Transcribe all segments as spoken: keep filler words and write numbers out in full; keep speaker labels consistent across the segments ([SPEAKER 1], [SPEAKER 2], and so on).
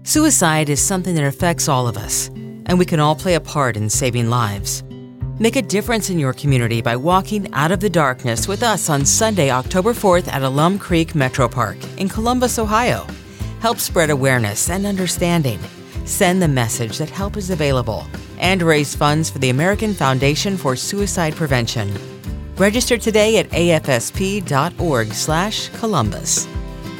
[SPEAKER 1] Suicide is something that affects all of us, and we can all play a part in saving lives. Make a difference in your community by walking out of the darkness with us on Sunday, October fourth at Alum Creek Metro Park in Columbus, Ohio. Help spread awareness and understanding. Send the message that help is available and raise funds for the American Foundation for Suicide Prevention. Register today at A F S P dot org slash Columbus.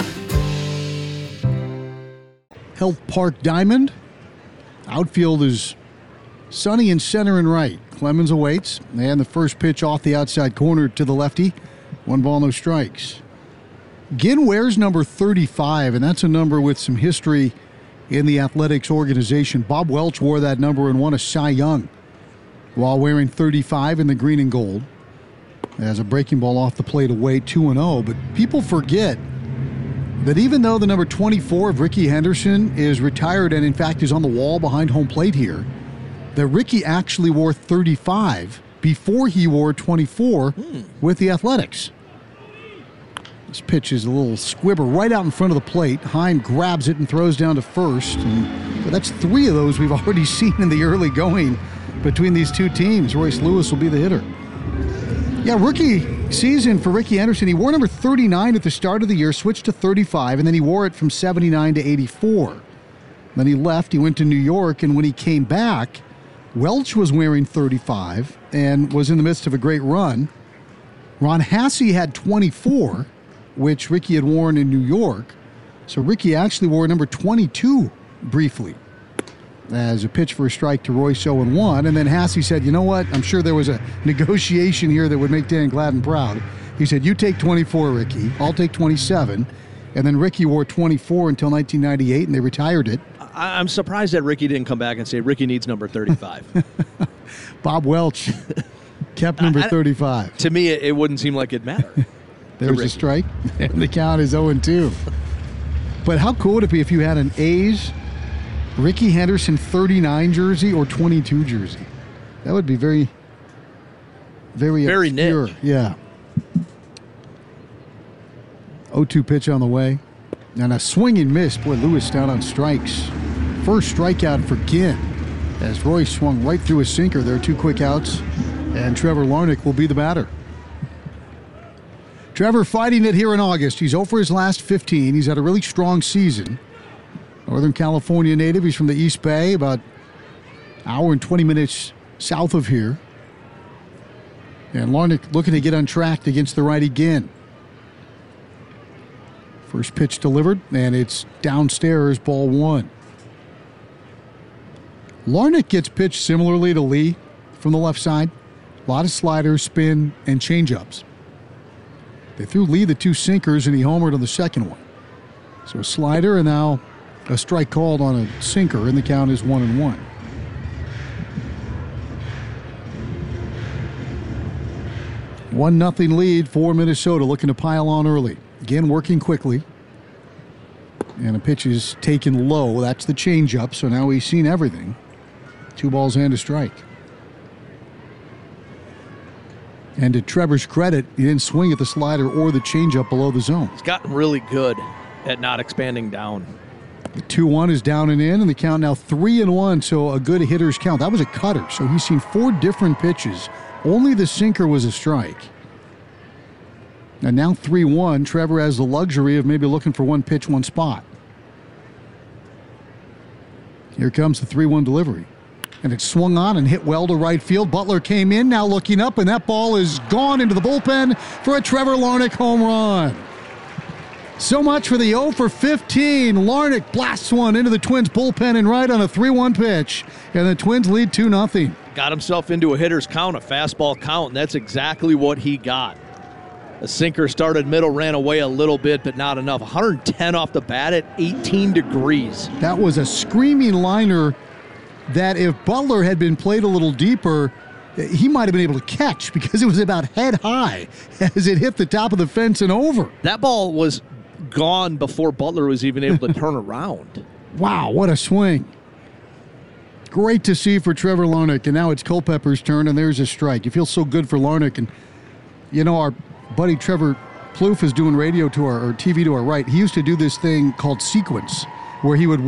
[SPEAKER 2] Health Park Diamond. Outfield is sunny in center and right. Clemens awaits, and the first pitch off the outside corner to the lefty. One ball, no strikes. Ginn wears number thirty-five, and that's a number with some history in the athletics organization. Bob Welch wore that number and won a Cy Young while wearing thirty-five in the green and gold. As a breaking ball off the plate away, two and oh. But people forget that even though the number twenty-four of Rickey Henderson is retired and in fact is on the wall behind home plate here, that Rickey actually wore thirty-five before he wore twenty-four mm. with the Athletics. This pitch is a little squibber right out in front of the plate. Heim grabs it and throws down to first. And well, that's three of those we've already seen in the early going between these two teams. Royce Lewis will be the hitter. Yeah, rookie season for Rickey Henderson. He wore number thirty-nine at the start of the year, switched to thirty-five, and then he wore it from seventy-nine to eighty-four. Then he left, he went to New York, and when he came back, Welch was wearing thirty-five and was in the midst of a great run. Ron Hassey had twenty-four, which Rickey had worn in New York. So Rickey actually wore number twenty-two briefly as a pitch for a strike to Royce oh and one. And then Hassey said, you know what? I'm sure there was a negotiation here that would make Dan Gladden proud. He said, you take twenty-four, Rickey. I'll take twenty-seven. And then Rickey wore twenty-four until nineteen ninety-eight, and they retired it.
[SPEAKER 3] I'm surprised that Rickey didn't come back and say Rickey needs number thirty-five.
[SPEAKER 2] Bob Welch kept number thirty-five.
[SPEAKER 3] To me, it wouldn't seem like it mattered.
[SPEAKER 2] There's a strike, and the count is oh and two. But how cool would it be if you had an A's Rickey Henderson thirty-nine jersey or twenty-two jersey? That would be very, very,
[SPEAKER 3] very
[SPEAKER 2] obscure.
[SPEAKER 3] niche.
[SPEAKER 2] Yeah. oh two pitch on the way. And a swing and miss. Boy, Lewis down on strikes. First strikeout for Ginn as Royce swung right through a sinker. There are two quick outs, and Trevor Larnach will be the batter. Trevor fighting it here in August. He's oh for his last fifteen. He's had a really strong season. Northern California native. He's from the East Bay, about an hour and twenty minutes south of here. And Larnach looking to get on track against the righty Ginn. First pitch delivered, and it's downstairs, ball one. Larnach gets pitched similarly to Lee from the left side. A lot of sliders, spin, and changeups. They threw Lee the two sinkers, and he homered on the second one. So a slider, and now a strike called on a sinker, and the count is one and one. One nothing lead for Minnesota, looking to pile on early. Again, working quickly. And a pitch is taken low. That's the changeup, so now he's seen everything. Two balls and a strike. And to Trevor's credit, he didn't swing at the slider or the changeup below the zone.
[SPEAKER 3] He's gotten really good at not expanding down.
[SPEAKER 2] The two one is down and in, and the count now three and one, so a good hitter's count. That was a cutter, so he's seen four different pitches. Only the sinker was a strike. And now three one, Trevor has the luxury of maybe looking for one pitch, one spot. Here comes the three one delivery. And it swung on and hit well to right field. Butler came in, now looking up, and that ball is gone into the bullpen for a Trevor Larnach home run. So much for the oh for fifteen. Larnach blasts one into the Twins bullpen and right on a three one pitch. And the Twins lead two nothing.
[SPEAKER 3] Got himself into a hitter's count, a fastball count, and that's exactly what he got. The sinker started middle, ran away a little bit, but not enough. one hundred ten off the bat at eighteen degrees.
[SPEAKER 2] That was a screaming liner that if Butler had been played a little deeper, he might have been able to catch because it was about head high as it hit the top of the fence and over.
[SPEAKER 3] That ball was gone before Butler was even able to turn around.
[SPEAKER 2] Wow, what a swing. Great to see for Trevor Larnach, and now it's Culpepper's turn, and there's a strike. You feel so good for Larnach, and you know, our buddy Trevor Plouffe is doing radio to our, or T V to our right. He used to do this thing called Sequence, where he would